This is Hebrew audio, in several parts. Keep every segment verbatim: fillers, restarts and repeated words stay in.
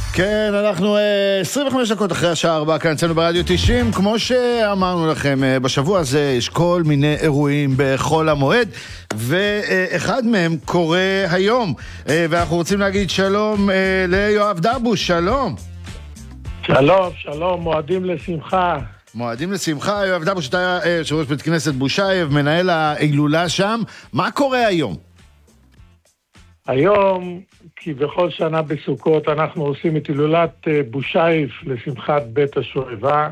כן, אנחנו עשרים וחמש דקות אחרי השעה ארבע כאן אצלנו ברדיו תשעים. כמו שאמרנו לכם, בשבוע הזה יש כל מיני אירועים בכל המועד, ואחד מהם קורה היום, ואנחנו רוצים להגיד שלום ליואב דבוש. שלום. שלום, שלום, מועדים לשמחה. מועדים לשמחה. יואב דבוש, אתה יושב ראש בית כנסת בושייב, מנהל ההילולה שם. מה קורה היום? היום, כי בכל שנה בסוכות אנחנו עושים את הילולת בושייב לשמחת בית השואבה,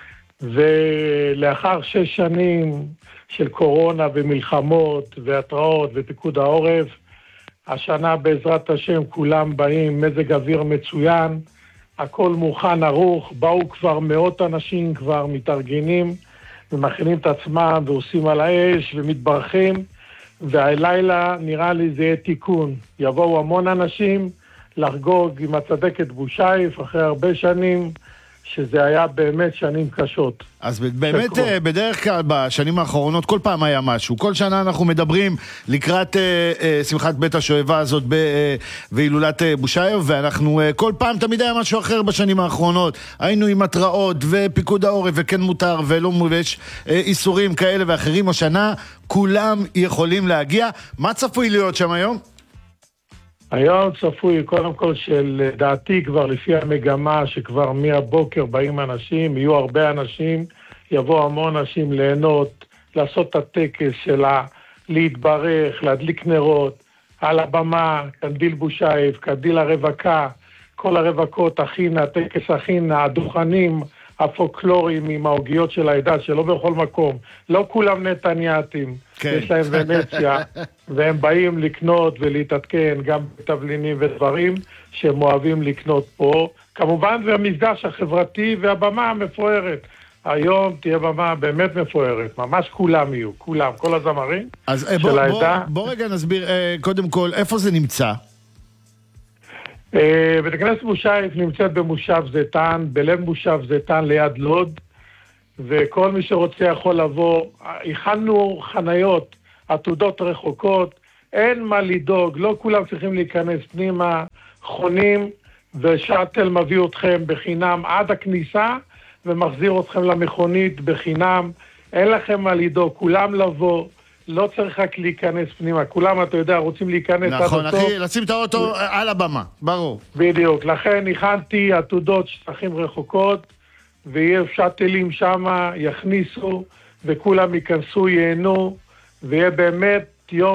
ולאחר שש שנים של קורונה ומלחמות והתראות ופיקוד העורף, השנה בעזרת השם כולם באים, מזג אוויר מצוין, הכל מוכן, ערוך, באו כבר מאות אנשים, כבר מתארגנים ומכינים את עצמם ועושים על האש ומתברכים, והלילה נראה לי זה יהיה תיקון. יבואו המון אנשים לחגוג עם הצדקת בושייב אחרי הרבה שנים, שזה היה באמת שנים קשות. אז באמת בדרך כלל בשנים האחרונות כל פעם היה משהו. כל שנה אנחנו מדברים לקראת אה, אה, שמחת בית השואבה הזאת אה, והילולת אה, בושייב, ואנחנו אה, כל פעם תמיד היה משהו אחר בשנים האחרונות. היינו עם התראות ופיקוד העורף וכן מותר ולא מובש, אה, איסורים כאלה ואחרים. השנה כולם יכולים להגיע. מה צפוי להיות שם היום? היום צפוי קודם כל של דעתי כבר לפי המגמה שכבר מהבוקר באים אנשים, יהיו הרבה אנשים, יבואו המון אנשים ליהנות, לעשות את הטקס שלה, להתברך, להדליק נרות, על הבמה, קנדיל בושייב, קנדיל הרווקה, כל הרווקות, הכינה, טקס הכינה, הדוכנים, הפולקלוריים עם ההוגיות של העדה, שלא בכל מקום. לא כולם נתניאתים, כן. יש להם ונציה, והם באים לקנות ולהתעדכן גם בתבלינים ודברים שהם אוהבים לקנות פה. כמובן זה המפגש החברתי והבמה המפוארת. היום תהיה במה באמת מפוארת, ממש כולם יהיו, כולם, כל הזמרים אז, של בוא, העדה. בוא, בוא רגע נסביר, קודם כל, איפה זה נמצא? בית הכנסת בושייב נמצאת במושב זיתן, בלב מושב זיתן ליד לוד, וכל מי שרוצה יכול לבוא. הכנו חניות, עתודות רחוקות, אין מה לדאוג, לא כולם צריכים להיכנס פנימה, חונים, ושאטל מביא אתכם בחינם עד הכניסה, ומחזיר אתכם למכונית בחינם, אין לכם מה לדאוג, כולם לבוא, לא צריך רק להיכנס פנימה, כולם, אתה יודע, רוצים להיכנס עד נכון, אותו. אחי, לשים את האוטו על הבמה, ברור. בדיוק, לכן הכנתי עתודות שטחים רחוקות, ויהיה שאטלים שם, יכניסו, וכולם ייכנסו, ייהנו, ויהיה באמת יום